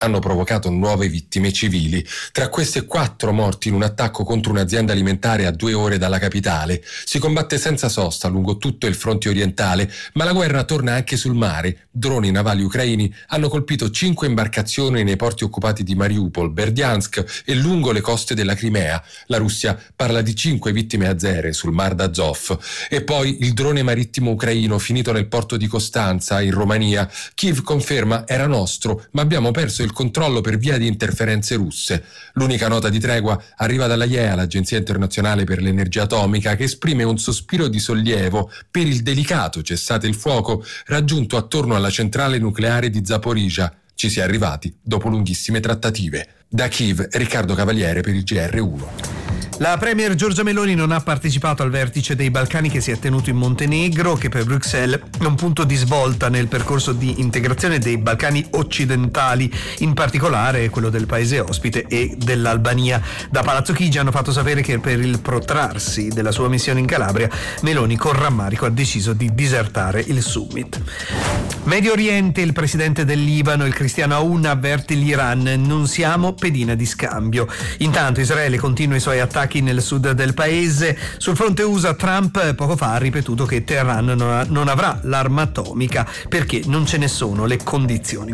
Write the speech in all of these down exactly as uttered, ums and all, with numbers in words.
hanno provocato nuove vittime civili. Tra queste quattro morti in un attacco contro un'azienda alimentare a due ore dalla capitale. Si combatte senza sosta lungo tutto il fronte orientale, ma la guerra torna anche sul mare. Droni navali ucraini hanno colpito cinque imbarcazioni nei porti occupati di Mariupol, Berdyansk e lungo le coste della Crimea. La Russia parla di cinque vittime azere sul Mar d'Azov. E poi il drone marittimo ucraino finito nel porto di Costanza, in Romania. Kiev conferma: era nostro, ma abbiamo perso il controllo per via di interferenze russe. L'unica nota di tregua arriva dall'A I E A, l'Agenzia Internazionale per l'Energia Atomica, che esprime un sospiro di sollievo per il delicato cessate il fuoco raggiunto attorno alla centrale nucleare di Zaporizhzhia. Ci si è arrivati dopo lunghissime trattative. Da Kiev, Riccardo Cavaliere per il G R uno. La premier Giorgia Meloni non ha partecipato al vertice dei Balcani che si è tenuto in Montenegro, che per Bruxelles è un punto di svolta nel percorso di integrazione dei Balcani occidentali, in particolare quello del paese ospite e dell'Albania. Da Palazzo Chigi hanno fatto sapere che per il protrarsi della sua missione in Calabria, Meloni con rammarico ha deciso di disertare il summit. Medio Oriente, il presidente del Libano, il Cristiano Aoun, avverte l'Iran: non siamo pedina di scambio. Intanto Israele continua i suoi attacchi nel sud del paese. Sul fronte U S A, Trump poco fa ha ripetuto che Teheran non, ha, non avrà l'arma atomica perché non ce ne sono le condizioni.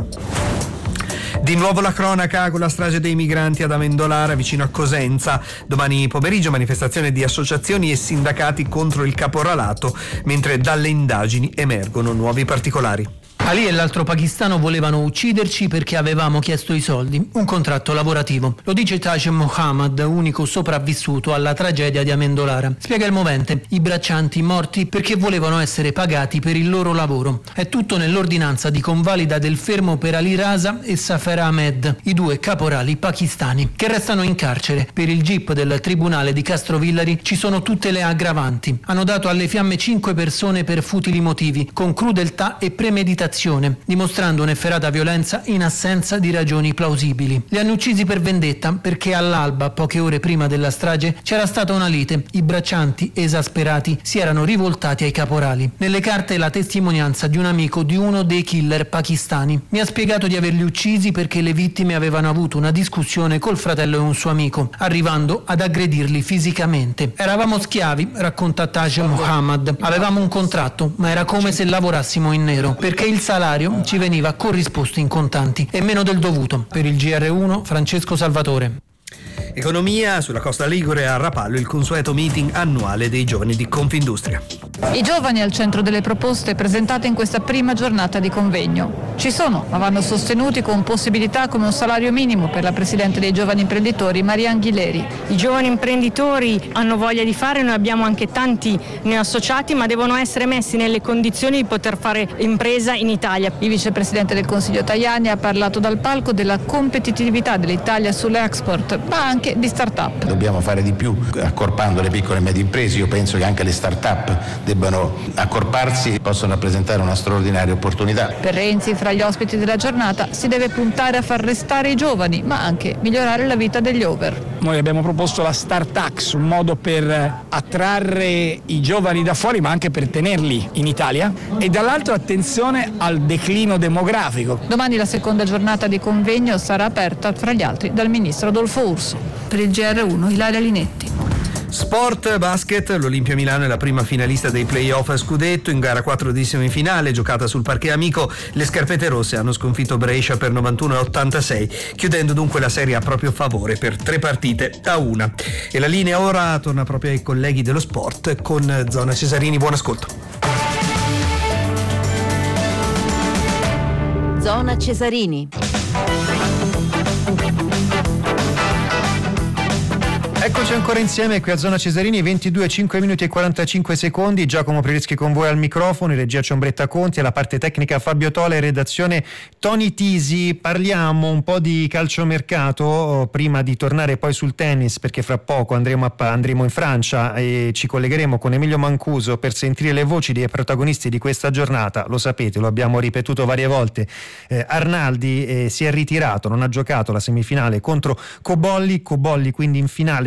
Di nuovo la cronaca con la strage dei migranti ad Amendolara, vicino a Cosenza. Domani pomeriggio manifestazione di associazioni e sindacati contro il caporalato, mentre dalle indagini emergono nuovi particolari. Ali e l'altro pakistano volevano ucciderci perché avevamo chiesto i soldi, un contratto lavorativo. Lo dice Taj Mohammad, unico sopravvissuto alla tragedia di Amendolara. Spiega il movente: i braccianti morti perché volevano essere pagati per il loro lavoro. È tutto nell'ordinanza di convalida del fermo per Ali Raza e Safer Ahmed, i due caporali pakistani, che restano in carcere. Per il G I P del Tribunale di Castrovillari ci sono tutte le aggravanti. Hanno dato alle fiamme cinque persone per futili motivi, con crudeltà e premeditazione, dimostrando un'efferata violenza in assenza di ragioni plausibili. Li hanno uccisi per vendetta perché all'alba, poche ore prima della strage, c'era stata una lite. I braccianti, esasperati, si erano rivoltati ai caporali. Nelle carte la testimonianza di un amico di uno dei killer pakistani. Mi ha spiegato di averli uccisi perché le vittime avevano avuto una discussione col fratello e un suo amico, arrivando ad aggredirli fisicamente. Eravamo schiavi, racconta Taj Mohammad. Avevamo un contratto, ma era come se lavorassimo in nero, perché il salario ci veniva corrisposto in contanti e meno del dovuto. Per il G R uno, Francesco Salvatore. Economia, sulla costa ligure, a Rapallo, il consueto meeting annuale dei giovani di Confindustria. I giovani al centro delle proposte presentate in questa prima giornata di convegno. Ci sono, ma vanno sostenuti con possibilità come un salario minimo per la presidente dei giovani imprenditori, Marianne Ghileri. I giovani imprenditori hanno voglia di fare, noi abbiamo anche tanti neoassociati, ma devono essere messi nelle condizioni di poter fare impresa in Italia. Il vicepresidente del Consiglio Tajani ha parlato dal palco della competitività dell'Italia sull'export, ma anche di start-up. Dobbiamo fare di più accorpando le piccole e medie imprese. Io penso che anche le start-up debbano accorparsi e possono rappresentare una straordinaria opportunità. Per Renzi, fra gli ospiti della giornata, si deve puntare a far restare i giovani, ma anche migliorare la vita degli over. Noi abbiamo proposto la Start Tax, un modo per attrarre i giovani da fuori, ma anche per tenerli in Italia. E dall'altro attenzione al declino demografico. Domani la seconda giornata di convegno sarà aperta, fra gli altri, dal ministro Adolfo Urso. Per il G R uno, Ilaria Linetti. Sport, basket, l'Olimpia Milano è la prima finalista dei play-off a scudetto. In gara quattro di semifinale, giocata sul Parquet Amico, le scarpette rosse hanno sconfitto Brescia per novantuno a ottantasei, chiudendo dunque la serie a proprio favore per tre partite a una. E la linea ora torna proprio ai colleghi dello sport con Zona Cesarini. Buon ascolto. Zona Cesarini. Eccoci ancora insieme qui a Zona Cesarini, ventidue, cinque minuti e quarantacinque secondi. Giacomo Prireschi con voi al microfono, in regia Ciombretta Conti, alla parte tecnica Fabio Tola e redazione Tony Tisi. Parliamo un po' di calciomercato prima di tornare poi sul tennis, perché fra poco andremo, a, andremo in Francia e ci collegheremo con Emilio Mancuso per sentire le voci dei protagonisti di questa giornata. Lo sapete, lo abbiamo ripetuto varie volte, eh, Arnaldi eh, si è ritirato, non ha giocato la semifinale contro Cobolli, Cobolli quindi in finale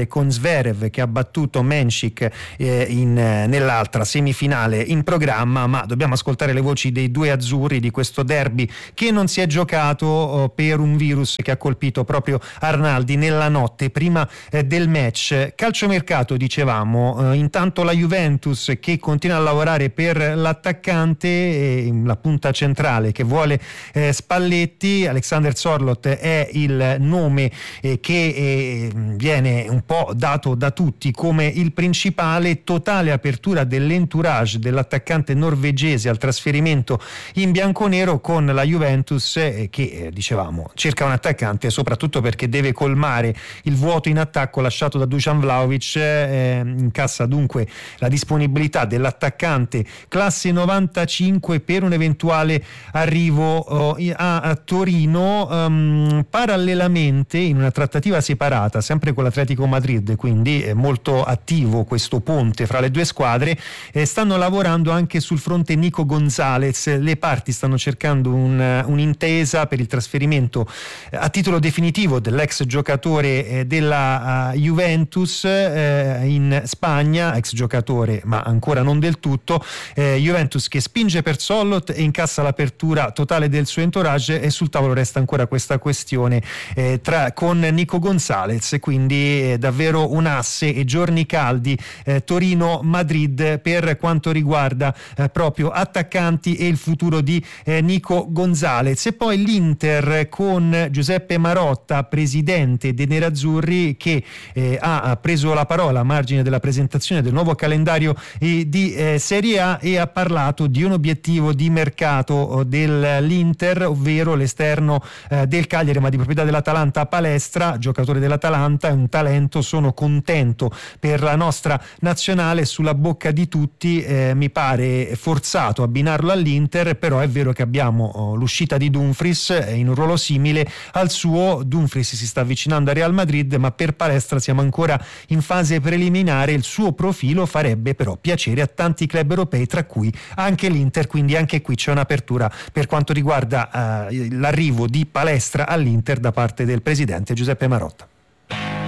con Zverev che ha battuto Menchik eh, in, eh, nell'altra semifinale in programma, ma dobbiamo ascoltare le voci dei due azzurri di questo derby che non si è giocato oh, per un virus che ha colpito proprio Arnaldi nella notte prima eh, del match. Calciomercato, dicevamo, eh, intanto la Juventus che continua a lavorare per l'attaccante, eh, la punta centrale che vuole eh, Spalletti. Alexander Zorlot è il nome eh, che eh, viene un po' dato da tutti come il principale. Totale apertura dell'entourage dell'attaccante norvegese al trasferimento in bianconero, con la Juventus eh, che eh, dicevamo cerca un attaccante soprattutto perché deve colmare il vuoto in attacco lasciato da Dusan Vlahovic, eh, incassa dunque la disponibilità dell'attaccante classe novantacinque per un eventuale arrivo oh, a, a Torino. Um, parallelamente, in una trattativa separata sempre con l'Atletico Madrid, quindi è molto attivo questo ponte fra le due squadre, eh, stanno lavorando anche sul fronte Nico Gonzalez. Le parti stanno cercando un, un'intesa per il trasferimento eh, a titolo definitivo dell'ex giocatore eh, della uh, Juventus eh, in Spagna, ex giocatore ma ancora non del tutto. eh, Juventus che spinge per Zollot e incassa l'apertura totale del suo entourage, e sul tavolo resta ancora questa questione eh, tra, con Nico Gonzalez, quindi eh, davvero un asse e giorni caldi eh, Torino-Madrid per quanto riguarda eh, proprio attaccanti e il futuro di eh, Nico Gonzalez. E poi l'Inter con Giuseppe Marotta, presidente dei nerazzurri, che eh, ha preso la parola a margine della presentazione del nuovo calendario eh, di eh, Serie A e ha parlato di un obiettivo di mercato dell'Inter, ovvero l'esterno eh, del Cagliari ma di proprietà dell'Atalanta, Palestra, giocatore dell'Atalanta, è un talento, sono contento per la nostra nazionale, sulla bocca di tutti. Eh, mi pare forzato abbinarlo all'Inter, però è vero che abbiamo oh, l'uscita di Dumfries eh, in un ruolo simile al suo. Dumfries si sta avvicinando a Real Madrid, ma per Palestra siamo ancora in fase preliminare. Il suo profilo farebbe però piacere a tanti club europei, tra cui anche l'Inter, quindi anche qui c'è un'apertura per quanto riguarda eh, l'arrivo di Palestra all'Inter da parte del presidente Giuseppe Marotta.